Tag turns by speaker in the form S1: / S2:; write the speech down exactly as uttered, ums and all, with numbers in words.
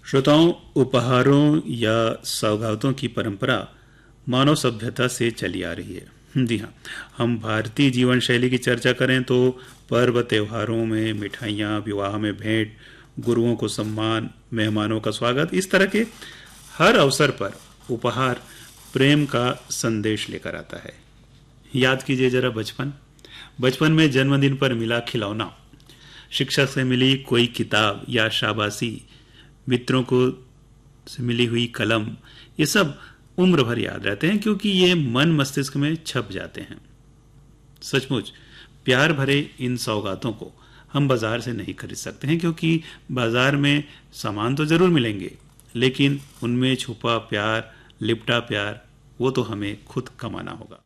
S1: श्रोताओं, उपहारों या सौगातों की परंपरा मानव सभ्यता से चली आ रही है। जी हाँ, हम भारतीय जीवन शैली की चर्चा करें तो पर्व त्योहारों में मिठाइयाँ, विवाह में भेंट, गुरुओं को सम्मान, मेहमानों का स्वागत, इस तरह के हर अवसर पर उपहार प्रेम का संदेश लेकर आता है। याद कीजिए जरा बचपन बचपन में जन्मदिन पर मिला खिलौना, शिक्षक से मिली कोई किताब या शाबाशी, मित्रों को से मिली हुई कलम, ये सब उम्र भर याद रहते हैं क्योंकि ये मन मस्तिष्क में छप जाते हैं। सचमुच प्यार भरे इन सौगातों को हम बाजार से नहीं खरीद सकते हैं क्योंकि बाजार में सामान तो जरूर मिलेंगे, लेकिन उनमें छुपा प्यार, लिपटा प्यार, वो तो हमें खुद कमाना होगा।